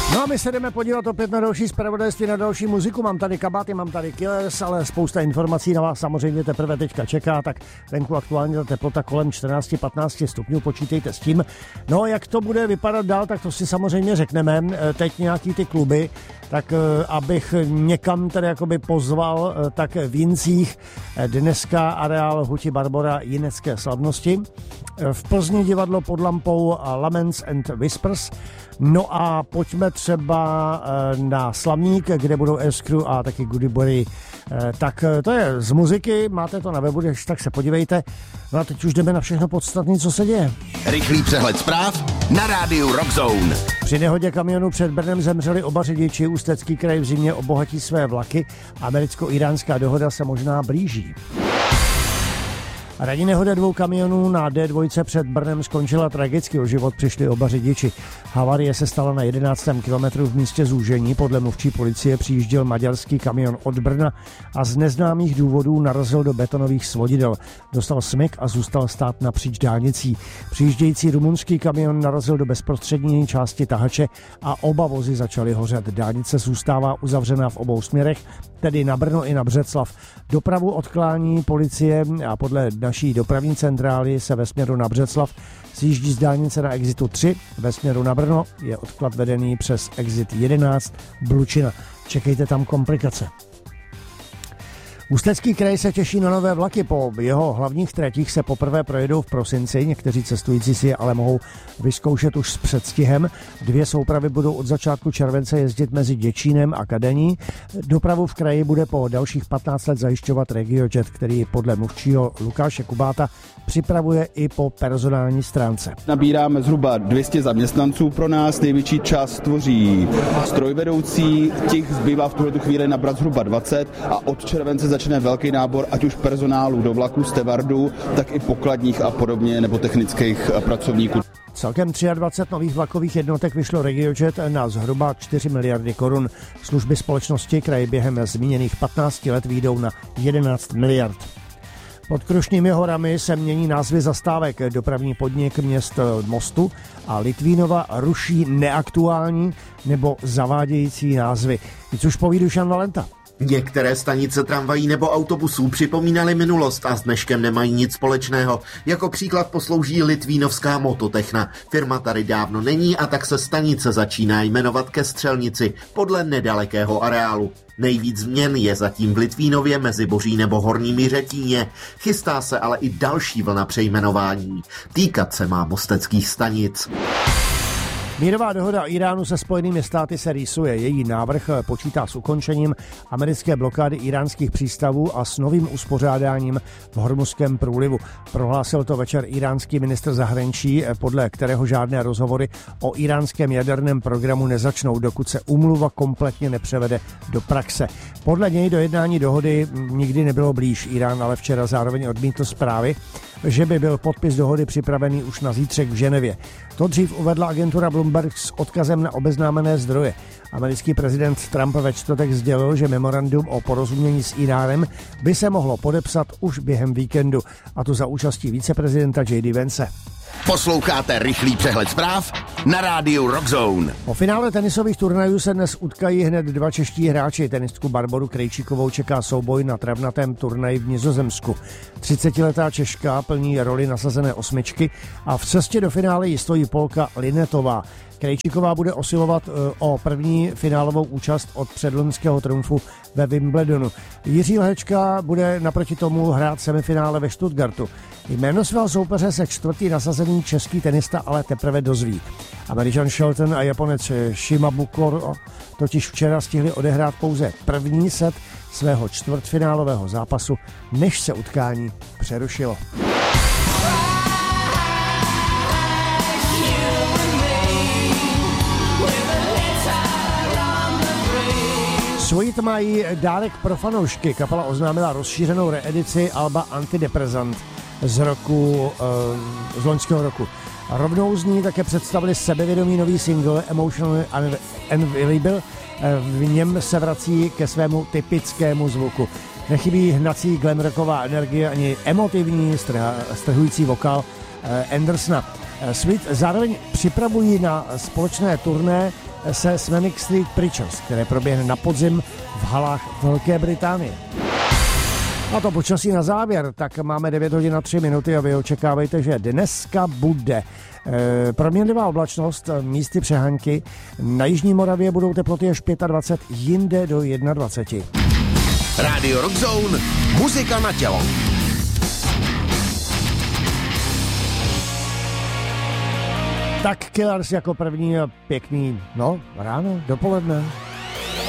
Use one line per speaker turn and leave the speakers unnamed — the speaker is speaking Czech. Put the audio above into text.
No a my se jdeme podívat opět na další zpravodajství, na další muziku. Mám tady Kabáty, mám tady Killers, ale spousta informací na vás samozřejmě teprve teďka čeká, tak venku aktuálně ta teplota kolem 14-15 stupňů, počítejte s tím. No jak to bude vypadat dál, tak to si samozřejmě řekneme. Teď nějaký ty kluby, tak abych někam tedy jakoby pozval, tak v Jincích dneska areál Huti Barbora jinecké slavnosti. V Plzni divadlo pod lampou Laments and Whispers. No a pojďme třeba na Slavník, kde budou Eskru a taky Goodie. Tak to je z muziky, máte to na webu, tak se podívejte. No a teď už jdeme na všechno podstatné, co se děje.
Rychlý přehled zpráv na rádiu Rockzone.
Při nehodě kamionu před Brnem zemřeli oba řidiči, Ústecký kraj v zimě obohatí své vlaky, americko-iránská dohoda se možná blíží. Ranní nehoda 2 kamionů na D2 před Brnem skončila tragicky, o život přišli oba řidiči. Havárie se stala na 11. kilometru v místě zúžení. Podle mluvčí policie přijížděl maďarský kamion od Brna a z neznámých důvodů narazil do betonových svodidel. Dostal smyk a zůstal stát napříč dálnicí. Přijíždějící rumunský kamion narazil do bezprostřední části tahače a oba vozy začaly hořet. Dálnice zůstává uzavřená v obou směrech, tedy na Brno i na Břeclav. Dopravu odklání policie a podle naší dopravní centrály se ve směru na Břeclav sjíždí z dálnice na exitu 3, ve směru na Brno je odklad vedený přes exit 11 Blučina. Čekejte tam komplikace. Ústecký kraj se těší na nové vlaky. Po jeho hlavních tratích se poprvé projedou v prosinci. Někteří cestující si je ale mohou vyzkoušet už s předstihem. 2 soupravy budou od začátku července jezdit mezi Děčínem a Kadení. Dopravu v kraji bude po dalších 15 let zajišťovat RegioJet, který podle mluvčího Lukáše Kubáta připravuje i po personální stránce.
Nabíráme zhruba 200 zaměstnanců pro nás, největší část tvoří strojvedoucí, těch zbývá v tuhle chvíli nabrat zhruba 20 a od července začne velký nábor, ať už personálu do vlaku, stevardů, tak i pokladních a podobně, nebo technických pracovníků.
Celkem 23 nových vlakových jednotek vyšlo RegioJet na zhruba 4 miliardy korun. Služby společnosti kraji během zmíněných 15 let výjdou na 11 miliard. Pod Krušnými horami se mění názvy zastávek. Dopravní podnik měst Mostu a Litvínova ruší neaktuální nebo zavádějící názvy. Víc už poví Dušan Valenta.
Některé stanice tramvají nebo autobusů připomínaly minulost a s dneškem nemají nic společného. Jako příklad poslouží litvínovská Mototechna. Firma tady dávno není a tak se stanice začíná jmenovat ke Střelnici podle nedalekého areálu. Nejvíc změn je zatím v Litvínově, Meziboří nebo Horním Jiřetíně. Chystá se ale i další vlna přejmenování. Týkat se má mosteckých stanic.
Mírová dohoda Iránu se Spojenými státy se rýsuje. Její návrh počítá s ukončením americké blokády iránských přístavů a s novým uspořádáním v Hormuzském průlivu. Prohlásil to večer iránský ministr zahraničí, podle kterého žádné rozhovory o iránském jaderném programu nezačnou, dokud se úmluva kompletně nepřevede do praxe. Podle něj do jednání dohody nikdy nebylo blíž. Irán ale včera zároveň odmítl zprávy, že by byl podpis dohody připravený už na zítřek v Ženevě. To dřív uvedla agentura Bloomberg s odkazem na obeznámené zdroje. Americký prezident Trump ve čtvrtek sdělil, že memorandum o porozumění s Iránem by se mohlo podepsat už během víkendu, a to za účastí viceprezidenta J.D. Vance.
Posloucháte rychlý přehled zpráv na rádiu Rockzone.
Po finále tenisových turnajů se dnes utkají hned 2 čeští hráči. Tenistku Barboru Krejčíkovou čeká souboj na travnatém turnaji v Nizozemsku. 30letá Češka plní roli nasazené osmičky a v cestě do finále jí stojí Polka Linetová. Krejčíková bude usilovat o první finálovou účast od předloňského triumfu ve Wimbledonu. Jiří Lhečka bude naproti tomu hrát semifinále ve Stuttgartu. Jméno svého soupeře se 4. nasazený český tenista ale teprve dozví. Američan Shelton a Japonec Shimabukuro totiž včera stihli odehrát pouze první set svého čtvrtfinálového zápasu, než se utkání přerušilo. Sweet mají dárek pro fanoušky. Kapela oznámila rozšířenou reedici alba Antidepressant z loňského roku. Rovnou z ní také představili sebevědomý nový single Emotionally Unavailable. V něm se vrací ke svému typickému zvuku. Nechybí hnací glamrocková energie ani emotivní strhující vokál Andersona. Sweet zároveň připravují na společné turné se Manic Street Preachers, které proběhne na podzim v halách Velké Británie. A to počasí na závěr, tak máme 9 hodin a 3 minuty a vy očekávejte, že dneska bude proměnlivá oblačnost, místy přehánky. Na jižní Moravě budou teploty až 25, jinde do 21.
Radio Rock Zone, muzika na tělo.
Tak Killers jako první, pěkný, ráno, dopoledne.